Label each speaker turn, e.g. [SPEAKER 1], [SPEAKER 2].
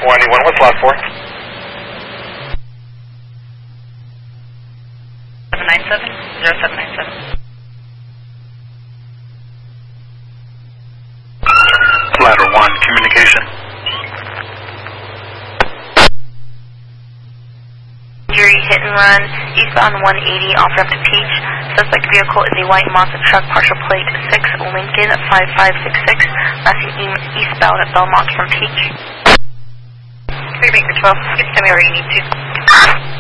[SPEAKER 1] 181, what's lot 4?
[SPEAKER 2] 0797.
[SPEAKER 1] Ladder 1, communication.
[SPEAKER 2] Injury, hit and run, eastbound 180, off ramp to Peach. Suspect vehicle is a white Mazda truck, partial plate 6, Lincoln 5566, passing eastbound at Belmont from Peach. 3 Baker 12, get to me where you need to.